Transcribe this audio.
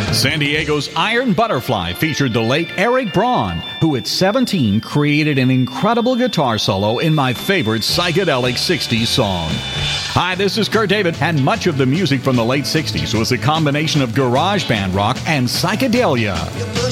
San Diego's Iron Butterfly featured the late Eric Braun, who at 17 created an incredible guitar solo in my favorite psychedelic 60s song. Hi, this is Kurt David, and much of the music from the late 60s was a combination of garage band rock and psychedelia.